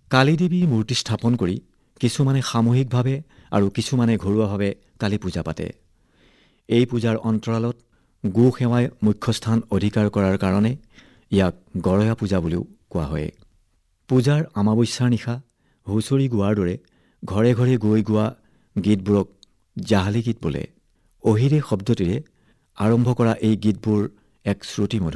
কালী দেৱী মূৰ্তি স্থাপন কৰি কিছুমানে সামূহিকভাৱে আৰু কিছুমানে ঘৰুৱাভাৱে কালী পূজা পাতে। এই পূজাৰ অন্তৰালত গো সেৱাই মুখ্য স্থান অধিকাৰ কৰাৰ কাৰণে ইয়াক গৰয়া পূজা বুলিও কোৱা হয়। পূজাৰ আমাৱস্যাৰ নিশা হুঁচৰি গোৱাৰ দৰে ঘৰে ঘৰে গৈ গোৱা গীতবোৰক জাহালী গীত বোলে। অহিৰে শব্দটিৰে আৰম্ভ কৰা এই গীতবোৰ এক শ্ৰুতিমধুৰ